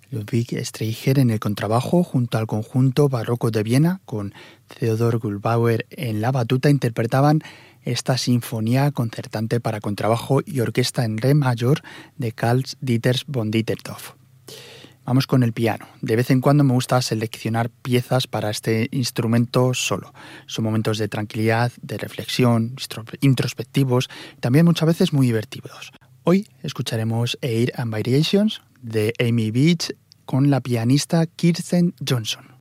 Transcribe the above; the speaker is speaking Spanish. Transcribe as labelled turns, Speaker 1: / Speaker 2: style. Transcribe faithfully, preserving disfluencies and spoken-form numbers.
Speaker 1: Ludwig Streicher en el contrabajo junto al conjunto barroco de Viena con Theodor Gullbauer en la batuta interpretaban esta sinfonía concertante para contrabajo y orquesta en re mayor de Karl Dieter von Dittersdorf. Vamos con el piano. De vez en cuando me gusta seleccionar piezas para este instrumento solo. Son momentos de tranquilidad, de reflexión, introspectivos, también muchas veces muy divertidos. Hoy escucharemos Air and Variations de Amy Beach con la pianista Kirsten Johnson.